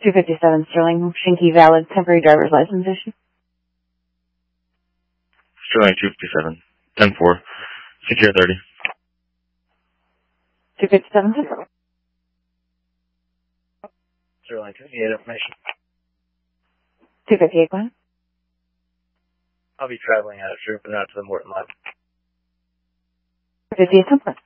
257 Sterling, Shinky valid temporary driver's license issue. Sterling 257, 10-4, secure 30. 257. Sterling 258 information. 258, go ahead. I'll be traveling out of Troop and out to the Morton Lab. 258 template.